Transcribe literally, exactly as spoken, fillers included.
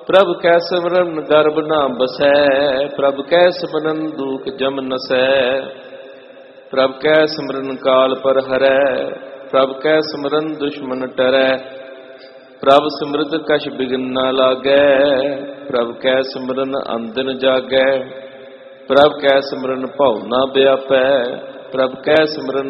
प्रभ कै सिमरन गर्भ ना बसै, प्रभ कै सिमरन दूख जम नसै। प्रभ कै सिमरन काल पर हरै, प्रभ कै सिमरन दुश्मन टरै। प्रभ सिमरत कछ बिघन ना लागै, प्रभ कै सिमरन अंदन जागै। प्रभ कै सिमरन भव ना व्यापै, प्रभ कै सिमरन